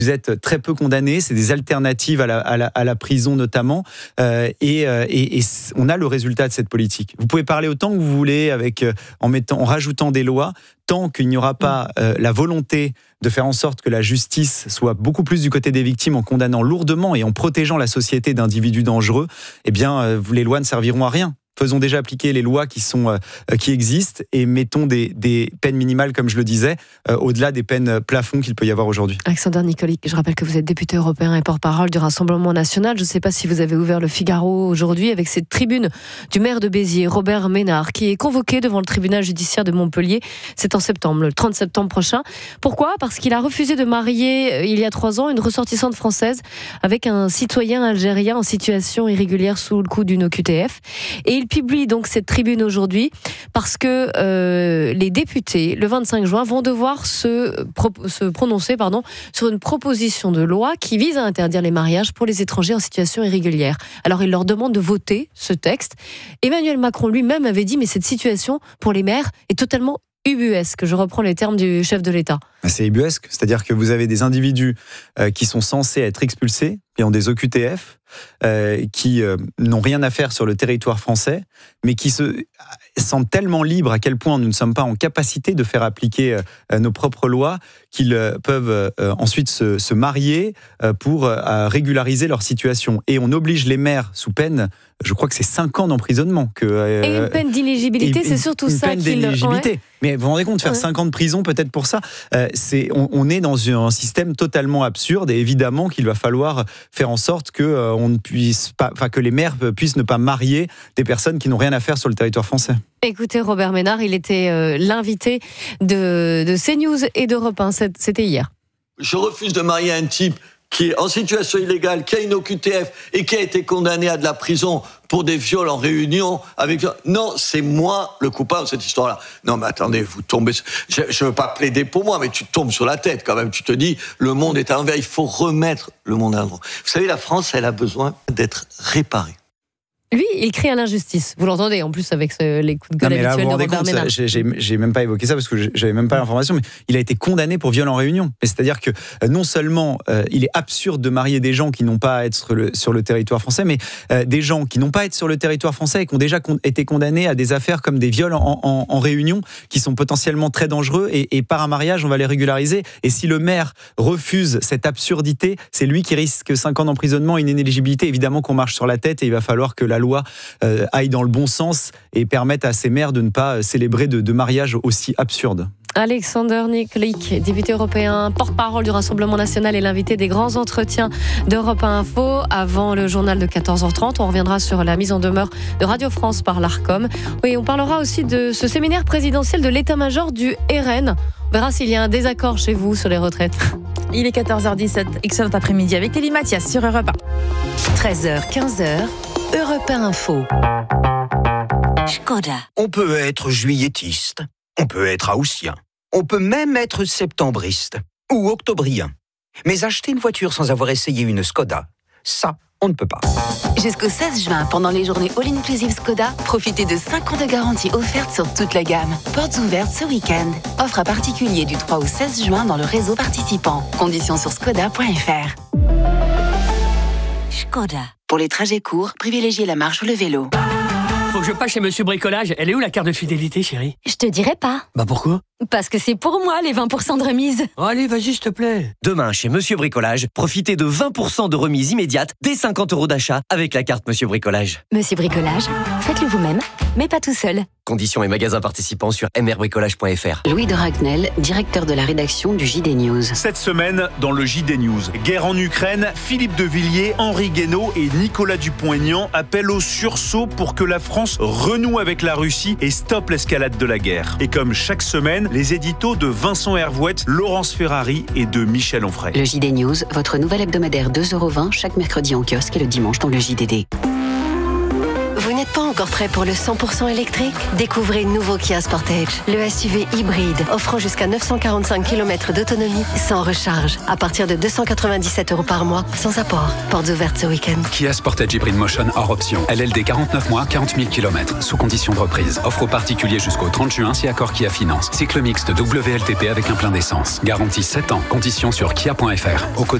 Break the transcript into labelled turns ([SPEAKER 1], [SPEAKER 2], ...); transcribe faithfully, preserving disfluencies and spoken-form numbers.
[SPEAKER 1] Vous êtes très peu condamnés, c'est des alternatives à la, à la, à la prison notamment, euh, et, et, et on a le résultat de cette politique. Vous pouvez parler autant que vous voulez avec, en, mettant, en rajoutant des lois, tant qu'il n'y aura pas euh, la volonté de faire en sorte que la justice soit beaucoup plus du côté des victimes en condamnant lourdement et en protégeant la société d'individus dangereux, eh bien, euh, les lois ne serviront à rien. Faisons déjà appliquer les lois qui, sont, euh, qui existent et mettons des, des peines minimales, comme je le disais, euh, au-delà des peines plafonds qu'il peut y avoir aujourd'hui.
[SPEAKER 2] Alexander Nicolic, je rappelle que vous êtes député européen et porte-parole du Rassemblement national. Je ne sais pas si vous avez ouvert le Figaro aujourd'hui avec cette tribune du maire de Béziers, Robert Ménard, qui est convoqué devant le tribunal judiciaire de Montpellier. C'est en septembre, le trente septembre prochain. Pourquoi ? Parce qu'il a refusé de marier, il y a trois ans, une ressortissante française avec un citoyen algérien en situation irrégulière sous le coup d'une O Q T F. Et il publie donc cette tribune aujourd'hui parce que euh, les députés, le vingt-cinq juin, vont devoir se, pro- se prononcer pardon, sur une proposition de loi qui vise à interdire les mariages pour les étrangers en situation irrégulière. Alors il leur demande de voter ce texte. Emmanuel Macron lui-même avait dit mais cette situation pour les maires est totalement ubuesque, je reprends les termes du chef de l'État.
[SPEAKER 1] C'est ubuesque, c'est-à-dire que vous avez des individus euh, qui sont censés être expulsés, qui ont des O Q T F, euh, qui euh, n'ont rien à faire sur le territoire français, mais qui se sentent tellement libres à quel point nous ne sommes pas en capacité de faire appliquer euh, nos propres lois qu'ils euh, peuvent euh, ensuite se, se marier euh, pour euh, régulariser leur situation. Et on oblige les maires sous peine, je crois que c'est cinq ans d'emprisonnement. Que, euh,
[SPEAKER 2] et une peine d'inéligibilité,
[SPEAKER 1] et,
[SPEAKER 2] c'est surtout
[SPEAKER 1] une
[SPEAKER 2] ça
[SPEAKER 1] peine
[SPEAKER 2] qu'il...
[SPEAKER 1] d'inéligibilité. Ouais. Mais vous vous rendez compte, faire
[SPEAKER 2] ouais.
[SPEAKER 1] cinq ans de prison peut-être pour ça, euh, c'est, on, on est dans un système totalement absurde et évidemment qu'il va falloir faire en sorte que, euh, on ne puisse pas, enfin, que les maires puissent ne pas marier des personnes qui n'ont rien à faire sur le territoire français.
[SPEAKER 2] Écoutez, Robert Ménard, il était euh, l'invité de, de CNews et d'Europe un, c'était hier.
[SPEAKER 3] Je refuse de marier un type qui est en situation illégale, qui a une O Q T F et qui a été condamné à de la prison pour des viols en réunion avec... Non, c'est moi le coupable de cette histoire-là. Non, mais attendez, vous tombez... Je ne veux pas plaider pour moi, mais tu tombes sur la tête quand même. Tu te dis, le monde est à l'envers, il faut remettre le monde à l'endroit. Vous savez, la France, elle a besoin d'être réparée.
[SPEAKER 2] Lui, il crie à l'injustice. Vous l'entendez, en plus, avec ce, les coups de gueule
[SPEAKER 1] non,
[SPEAKER 2] habituels de Robert Ménard.
[SPEAKER 1] J'ai, j'ai, j'ai même pas évoqué ça parce que j'avais même pas l'information, mais il a été condamné pour viol en réunion. Et c'est-à-dire que non seulement euh, il est absurde de marier des gens qui n'ont pas à être sur le, sur le territoire français, mais euh, des gens qui n'ont pas à être sur le territoire français et qui ont déjà con- été condamnés à des affaires comme des viols en, en, en réunion, qui sont potentiellement très dangereux, et, et par un mariage, on va les régulariser. Et si le maire refuse cette absurdité, c'est lui qui risque cinq ans d'emprisonnement et une inéligibilité. Évidemment qu'on marche sur la tête et il va falloir que la loi euh, aille dans le bon sens et permettre à ces maires de ne pas célébrer de, de mariages aussi absurdes.
[SPEAKER 2] Alexander Nicolic, député européen, porte-parole du Rassemblement national et l'invité des grands entretiens d'Europe un Info. Avant le journal de quatorze heures trente, on reviendra sur la mise en demeure de Radio France par l'Arcom. Oui, on parlera aussi de ce séminaire présidentiel de l'état-major du R N. On verra s'il y a un désaccord chez vous sur les retraites.
[SPEAKER 4] Il est quatorze heures dix-sept, excellent après-midi avec Elie Mathias sur Europe un.
[SPEAKER 5] treize heures, quinze heures, Europe un Info. Škoda.
[SPEAKER 6] On peut être juilletiste, on peut être haussien, on peut même être septembriste ou octobrien. Mais acheter une voiture sans avoir essayé une Škoda, ça, on ne peut pas.
[SPEAKER 5] Jusqu'au seize juin, pendant les journées All-Inclusive Škoda, profitez de cinq ans de garantie offerte sur toute la gamme. Portes ouvertes ce week-end. Offre à particulier du trois au seize juin dans le réseau participant. Conditions sur škoda point f r. Škoda. Pour les trajets courts, privilégiez la marche ou le vélo.
[SPEAKER 7] Faut que je passe chez Monsieur Bricolage. Elle est où la carte de fidélité, chérie?
[SPEAKER 8] Je te dirai pas.
[SPEAKER 7] Bah pourquoi?
[SPEAKER 8] Parce que c'est pour moi les vingt pour cent de remise.
[SPEAKER 7] Oh, allez, vas-y, s'il te plaît.
[SPEAKER 9] Demain, chez Monsieur Bricolage, profitez de vingt pour cent de remise immédiate dès cinquante euros d'achat avec la carte Monsieur Bricolage.
[SPEAKER 8] Monsieur Bricolage, faites-le vous-même, mais pas tout seul.
[SPEAKER 9] Conditions et magasins participants sur m r bricolage point f r.
[SPEAKER 5] Louis de Ragnel, directeur de la rédaction du J D News.
[SPEAKER 10] Cette semaine, dans le J D News, guerre en Ukraine, Philippe de Villiers, Henri Guénaud et Nicolas Dupont-Aignan appellent au sursaut pour que la France renoue avec la Russie et stoppe l'escalade de la guerre. Et comme chaque semaine, les éditos de Vincent Hervouette, Laurence Ferrari et de Michel Onfray.
[SPEAKER 5] Le J D News, votre nouvel hebdomadaire deux euros vingt chaque mercredi en kiosque et le dimanche dans le J D D. Vous n'êtes
[SPEAKER 11] pas encore prêt pour le cent pour cent électrique? Découvrez le nouveau Kia Sportage, le S U V hybride offrant jusqu'à neuf cent quarante-cinq kilomètres d'autonomie sans recharge, à partir de deux cent quatre-vingt-dix-sept euros par mois, sans apport. Portes ouvertes ce week-end.
[SPEAKER 12] Kia Sportage Hybrid Motion hors option. L L D quarante-neuf mois, quarante mille kilomètres, sous condition de reprise. Offre aux particuliers jusqu'au trente juin si accord Kia Finance. Cycle mixte W L T P avec un plein d'essence. Garantie sept ans. Conditions sur kia point f r. Au